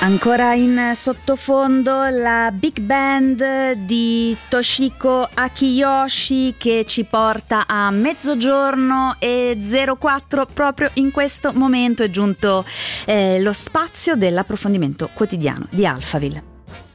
Ancora in sottofondo la big band di Toshiko Akiyoshi che ci porta a 12:04. Proprio in questo momento è giunto lo spazio dell'approfondimento quotidiano di Alphaville.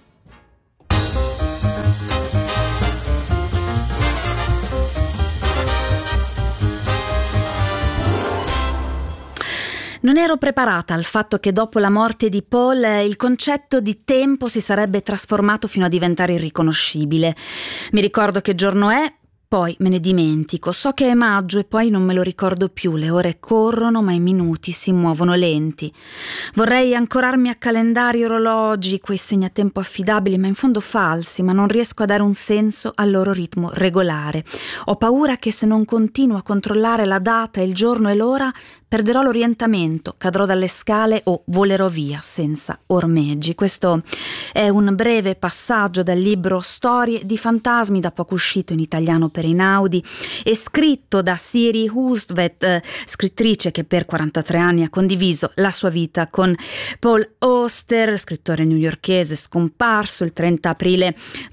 Non ero preparata al fatto che dopo la morte di Paul il concetto di tempo si sarebbe trasformato fino a diventare irriconoscibile. Mi ricordo che giorno è, poi me ne dimentico. So che è maggio e poi non me lo ricordo più. Le ore corrono ma i minuti si muovono lenti. Vorrei ancorarmi a calendari, orologi, quei segnatempo affidabili ma in fondo falsi, ma non riesco a dare un senso al loro ritmo regolare. Ho paura che se non continuo a controllare la data, il giorno e l'ora perderò l'orientamento, cadrò dalle scale o volerò via senza ormeggi. Questo è un breve passaggio dal libro Storie di fantasmi, da poco uscito in italiano per Einaudi e scritto da Siri Hustvedt, scrittrice che per 43 anni ha condiviso la sua vita con Paul Auster, scrittore newyorkese scomparso il 30 aprile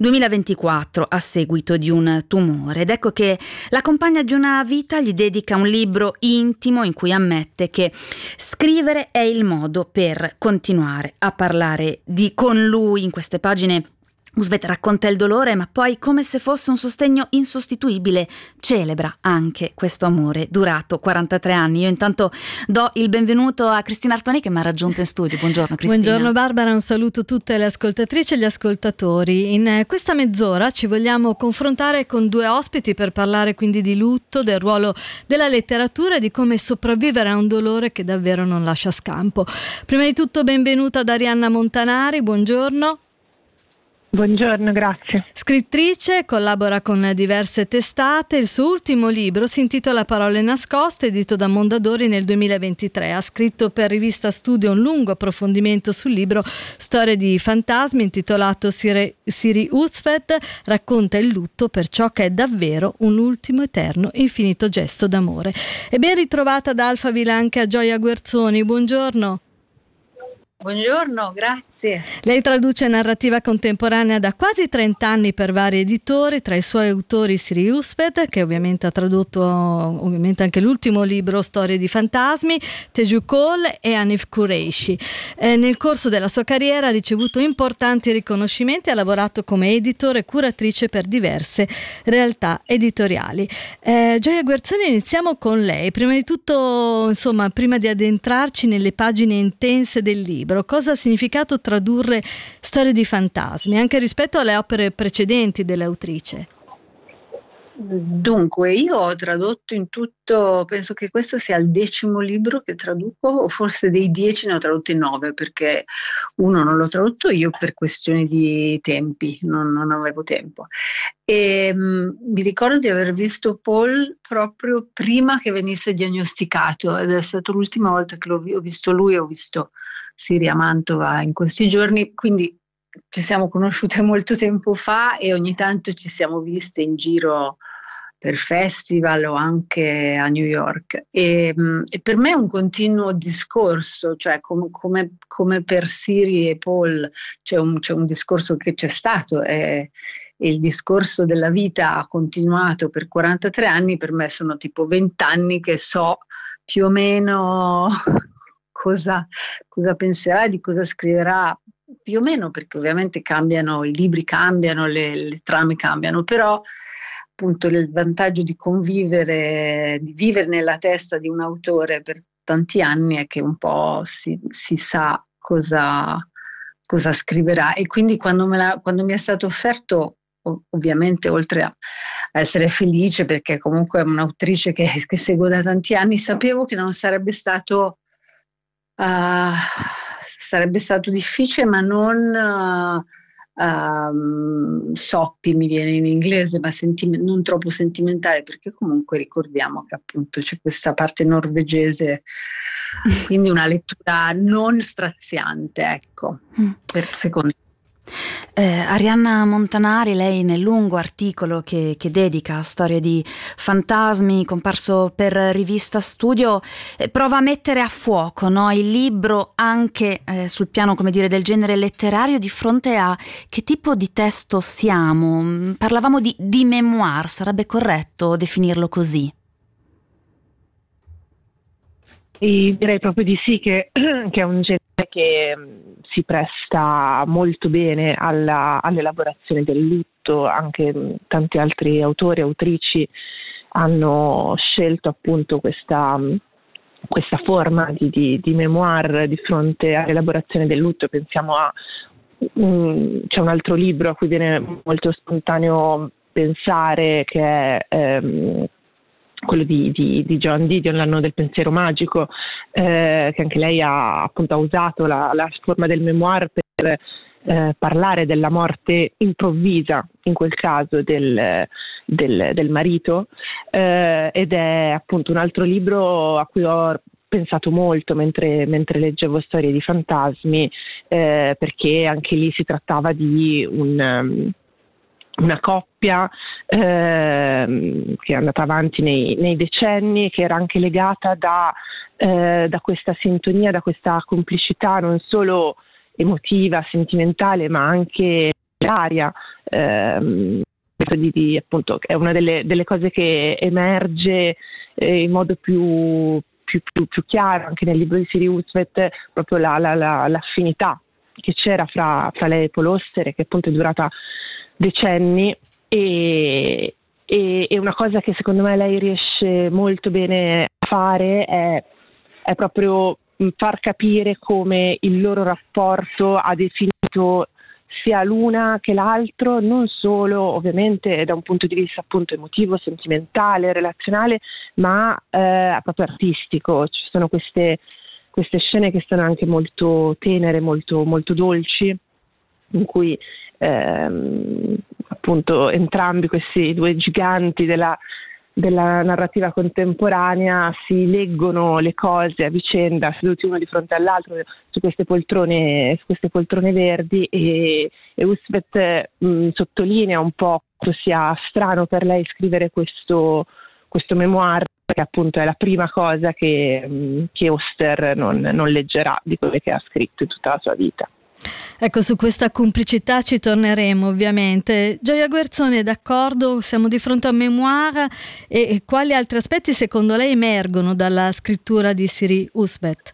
2024 a seguito di un tumore. Ed ecco che la compagna di una vita gli dedica un libro intimo in cui ammette che scrivere è il modo per continuare a parlare con lui. In queste pagine Hustvedt racconta il dolore, ma poi, come se fosse un sostegno insostituibile, celebra anche questo amore durato 43 anni. Io intanto do il benvenuto a Cristina Artoni che mi ha raggiunto in studio. Buongiorno Cristina. Buongiorno Barbara, un saluto a tutte le ascoltatrici e gli ascoltatori. In questa mezz'ora ci vogliamo confrontare con due ospiti per parlare quindi di lutto, del ruolo della letteratura e di come sopravvivere a un dolore che davvero non lascia scampo. Prima di tutto benvenuta ad Arianna Montanari, buongiorno. Buongiorno, grazie. Scrittrice, collabora con diverse testate. Il suo ultimo libro si intitola Parole nascoste, edito da Mondadori nel 2023. Ha scritto per Rivista Studio un lungo approfondimento sul libro Storie di fantasmi, intitolato Siri Hustvedt racconta il lutto per ciò che è davvero un ultimo eterno infinito gesto d'amore. E ben ritrovata ad Alphaville anche a Gioia Guerzoni. Buongiorno. Buongiorno, grazie. Lei traduce narrativa contemporanea da quasi 30 anni per vari editori, tra i suoi autori Siri Hustvedt, che ovviamente ha tradotto anche l'ultimo libro Storie di fantasmi, Teju Cole e Hanif Kureishi. Nel corso della sua carriera ha ricevuto importanti riconoscimenti, ha lavorato come editore e curatrice per diverse realtà editoriali. Gioia Guerzoni, iniziamo con lei. Prima di tutto, insomma, prima di addentrarci nelle pagine intense del libro, cosa ha significato tradurre Storie di fantasmi anche rispetto alle opere precedenti dell'autrice? Dunque, io ho tradotto in tutto, penso che questo sia il 10° libro che traduco, o forse dei 10 ne ho tradotti 9, perché uno non l'ho tradotto io per questioni di tempi, non avevo tempo. E mi ricordo di aver visto Paul proprio prima che venisse diagnosticato, ed è stata l'ultima volta che ho visto lui, ho visto Siri a Mantova in questi giorni, quindi ci siamo conosciute molto tempo fa e ogni tanto ci siamo viste in giro per festival o anche a New York. E per me è un continuo discorso, cioè come per Siri e Paul c'è un discorso che c'è stato e il discorso della vita ha continuato per 43 anni, per me sono tipo 20 anni che so più o meno cosa penserà, di cosa scriverà, più o meno, perché ovviamente cambiano, i libri cambiano, le trame cambiano, però appunto il vantaggio di convivere, di vivere nella testa di un autore per tanti anni è che un po' si sa cosa scriverà, e quindi quando mi è stato offerto, ovviamente oltre a essere felice perché comunque è un'autrice che seguo da tanti anni, sapevo che non sarebbe stato difficile, ma non soppy, mi viene in inglese, ma non troppo sentimentale, perché comunque ricordiamo che appunto c'è questa parte norvegese, quindi una lettura non straziante, ecco, secondo me. Arianna Montanari, lei nel lungo articolo che dedica a storie di fantasmi comparso per Rivista Studio prova a mettere a fuoco, no, il libro anche sul piano, come dire, del genere letterario, di fronte a che tipo di testo siamo. Parlavamo di memoir, sarebbe corretto definirlo così? E direi proprio di sì, che è un genere che si presta molto bene all'elaborazione del lutto. Anche tanti altri autori e autrici hanno scelto appunto questa forma di memoir di fronte all'elaborazione del lutto. Pensiamo c'è un altro libro a cui viene molto spontaneo pensare, che è quello di Joan Didion, L'anno del pensiero magico, che anche lei ha usato la forma del memoir per parlare della morte improvvisa, in quel caso del marito, ed è appunto un altro libro a cui ho pensato molto mentre leggevo Storie di fantasmi, perché anche lì si trattava di una coppia che è andata avanti nei decenni, che era anche legata da questa sintonia, da questa complicità non solo emotiva, sentimentale, ma anche letteraria. Appunto, è una delle cose che emerge in modo più chiaro anche nel libro di Siri Hustvedt, proprio l'affinità che c'era fra lei e Paul Auster, che appunto è durata decenni, e una cosa che secondo me lei riesce molto bene a fare è proprio far capire come il loro rapporto ha definito sia l'una che l'altro, non solo ovviamente da un punto di vista appunto emotivo, sentimentale, relazionale, ma proprio artistico. Ci sono queste scene che sono anche molto tenere, molto, molto dolci, in cui appunto entrambi questi due giganti della narrativa contemporanea si leggono le cose a vicenda, seduti uno di fronte all'altro su queste poltrone verdi, e Hustvedt sottolinea un po' quanto sia strano per lei scrivere questo memoir, perché appunto è la prima cosa che Auster non leggerà di quelle che ha scritto in tutta la sua vita. Ecco, su questa complicità ci torneremo ovviamente. Gioia Guerzoni, è d'accordo? Siamo di fronte a un memoir, e quali altri aspetti secondo lei emergono dalla scrittura di Siri Hustvedt?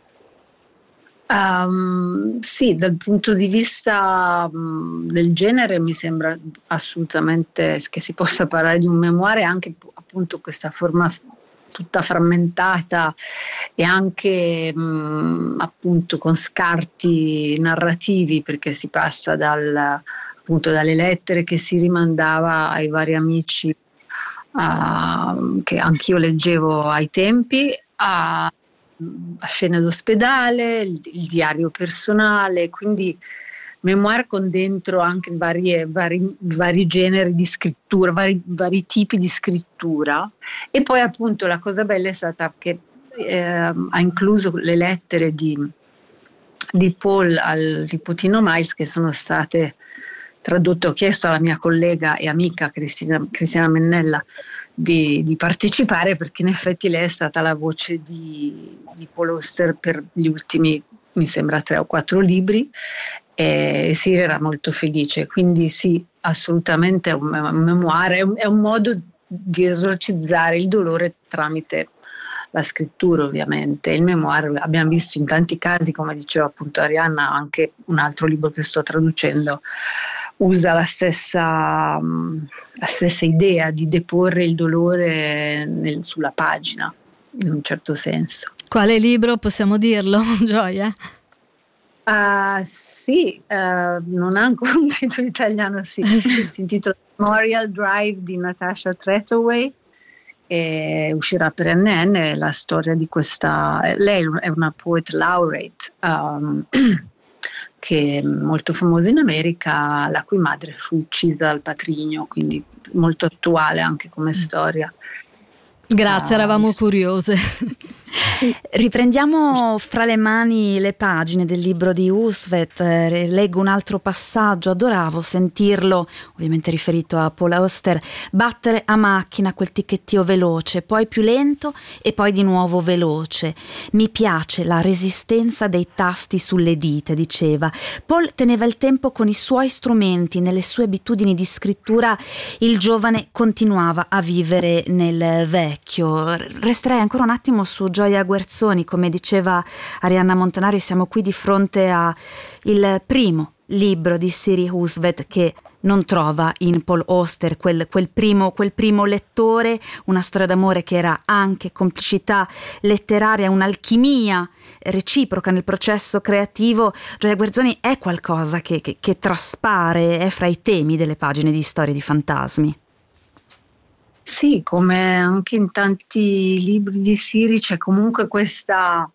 Sì, dal punto di vista del genere mi sembra assolutamente che si possa parlare di un memoir, anche appunto questa forma tutta frammentata e anche appunto con scarti narrativi, perché si passa appunto dalle lettere che si rimandava ai vari amici che anch'io leggevo ai tempi, a scene d'ospedale, il diario personale, quindi memoir con dentro anche vari generi di scrittura, vari tipi di scrittura. E poi appunto la cosa bella è stata che ha incluso le lettere di Paul al nipotino Miles, che sono state tradotte. Ho chiesto alla mia collega e amica Cristiana Mennella di partecipare, perché in effetti lei è stata la voce di Paul Auster per gli ultimi, mi sembra, 3 o 4 libri, e Siri era molto felice. Quindi sì, assolutamente è un memoir, è un modo di esorcizzare il dolore tramite la scrittura, ovviamente. Il memoir, abbiamo visto in tanti casi, come diceva appunto Arianna, anche un altro libro che sto traducendo usa la stessa idea di deporre il dolore sulla pagina, in un certo senso. Quale libro, possiamo dirlo, Gioia? Sì, non ha ancora un titolo italiano, sì. Si intitola Memorial Drive di Natasha Trethewey, e uscirà per NN. La storia di questa, lei è una poet laureate che è molto famosa in America, la cui madre fu uccisa al patrigno, quindi molto attuale anche come storia. Grazie, eravamo curiose. Riprendiamo fra le mani le pagine del libro di Hustvedt. Leggo un altro passaggio. Adoravo sentirlo, ovviamente riferito a Paul Auster, battere a macchina quel ticchettio veloce, poi più lento e poi di nuovo veloce. Mi piace la resistenza dei tasti sulle dita, diceva. Paul teneva il tempo con i suoi strumenti, nelle sue abitudini di scrittura il giovane continuava a vivere nel vecchio. Resterei ancora un attimo su Gioia Guerzoni. Come diceva Arianna Montanari, siamo qui di fronte a il primo libro di Siri Hustvedt che non trova in Paul Auster quel primo lettore, una storia d'amore che era anche complicità letteraria, un'alchimia reciproca nel processo creativo. Gioia Guerzoni è qualcosa che traspare, è fra i temi delle pagine di Storie di fantasmi. Sì, come anche in tanti libri di Siri c'è comunque questa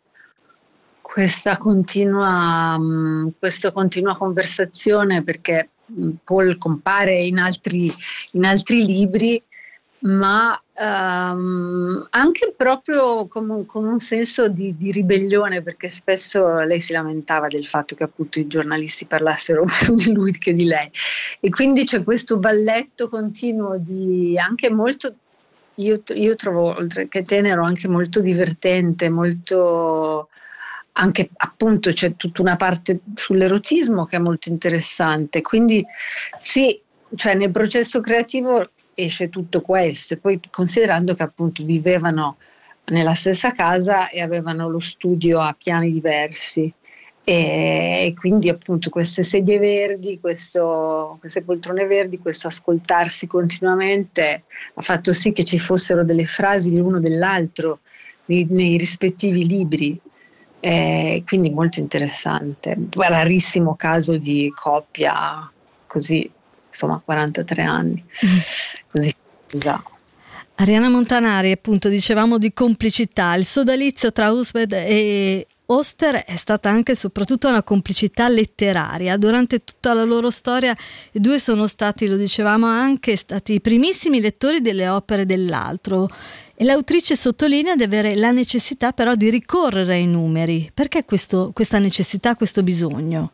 continua conversazione, perché Paul compare in altri libri, ma anche proprio con un senso di ribellione, perché spesso lei si lamentava del fatto che appunto i giornalisti parlassero più di lui che di lei, e quindi c'è questo balletto continuo di anche molto, io trovo, oltre che tenero, anche molto divertente, molto, anche appunto c'è tutta una parte sull'erotismo che è molto interessante, quindi sì, cioè nel processo creativo esce tutto questo, e poi considerando che appunto vivevano nella stessa casa e avevano lo studio a piani diversi, e quindi appunto queste sedie verdi, queste poltrone verdi, questo ascoltarsi continuamente ha fatto sì che ci fossero delle frasi l'uno dell'altro nei rispettivi libri, quindi molto interessante, rarissimo caso di coppia così, insomma 43 anni, così scusa. Arianna Montanari, appunto dicevamo di complicità, il sodalizio tra Hustvedt e Auster è stata anche e soprattutto una complicità letteraria. Durante tutta la loro storia i due sono stati, lo dicevamo anche, stati i primissimi lettori delle opere dell'altro, e l'autrice sottolinea di avere la necessità però di ricorrere ai numeri. Perché questa necessità, questo bisogno?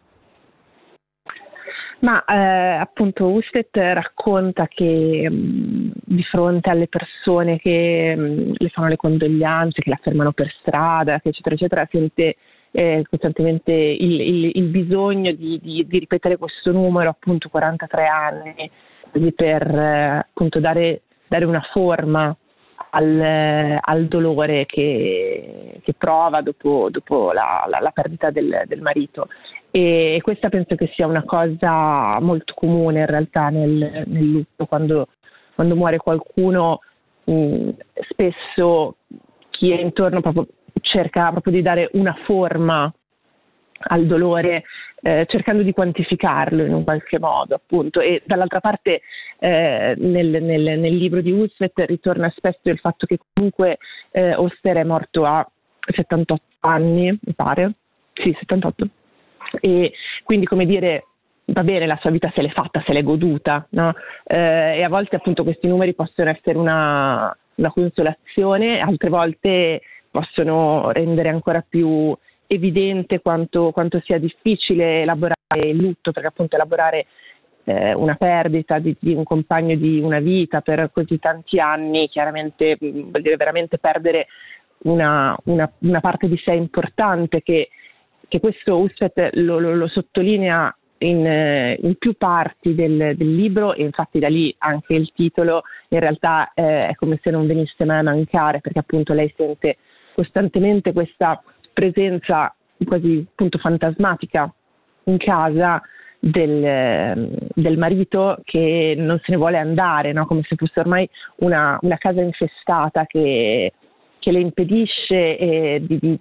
Ma appunto Hustvedt racconta che di fronte alle persone che le fanno le condoglianze, che la fermano per strada, che eccetera eccetera, sente costantemente il bisogno di ripetere questo numero, appunto 43 anni, così per appunto dare una forma al dolore che prova dopo la perdita del marito. E questa penso che sia una cosa molto comune in realtà nel lutto, quando muore qualcuno, spesso chi è intorno proprio cerca proprio di dare una forma al dolore, cercando di quantificarlo in un qualche modo, appunto. E dall'altra parte nel libro di Hustvedt ritorna spesso il fatto che comunque Auster è morto a 78 anni, mi pare, sì, 78, e quindi, come dire, va bene, la sua vita se l'è fatta, se l'è goduta, no? E a volte appunto questi numeri possono essere una consolazione, altre volte possono rendere ancora più evidente quanto sia difficile elaborare il lutto, perché appunto elaborare una perdita di un compagno di una vita per così tanti anni chiaramente vuol dire veramente perdere una parte di sé importante, che questo Hustvedt lo sottolinea in più parti del libro, e infatti da lì anche il titolo in realtà è come se non venisse mai a mancare, perché appunto lei sente costantemente questa presenza quasi appunto fantasmatica in casa del marito che non se ne vuole andare, no? Come se fosse ormai una casa infestata che le impedisce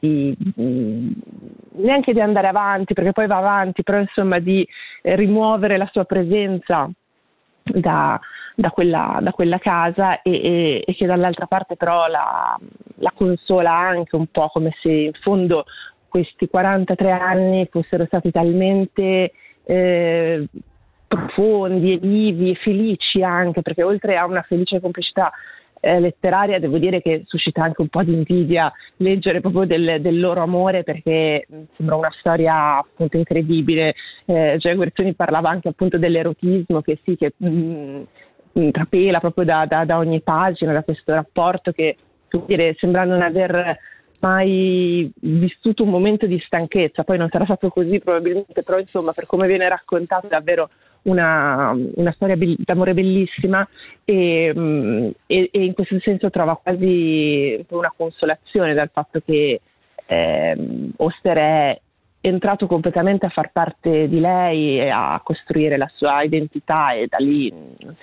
neanche di andare avanti, perché poi va avanti, però insomma di rimuovere la sua presenza da quella casa, e che dall'altra parte però la consola anche un po', come se in fondo questi 43 anni fossero stati talmente profondi e vivi e felici, anche perché oltre a una felice complicità letteraria, devo dire che suscita anche un po' di invidia leggere proprio del loro amore, perché sembra una storia appunto incredibile. Gioia Guerzoni parlava anche appunto dell'erotismo che trapela proprio da ogni pagina, da questo rapporto che, devo dire, sembra non aver mai vissuto un momento di stanchezza. Poi non sarà stato così probabilmente, però insomma, per come viene raccontato, è davvero una storia d'amore bellissima, e in questo senso trova quasi una consolazione dal fatto che Oster è entrato completamente a far parte di lei e a costruire la sua identità, e da lì